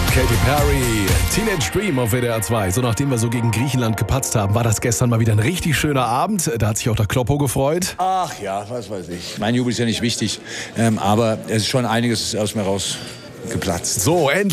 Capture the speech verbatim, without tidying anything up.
Katy Perry, Teenage Dream auf W D R zwei. So, nachdem wir so gegen Griechenland gepatzt haben, war das gestern mal wieder ein richtig schöner Abend. Da hat sich auch der Kloppo gefreut. Ach ja, was weiß ich. Mein Jubel ist ja nicht wichtig, ähm, aber es ist schon einiges aus mir rausgeplatzt. So, endlich.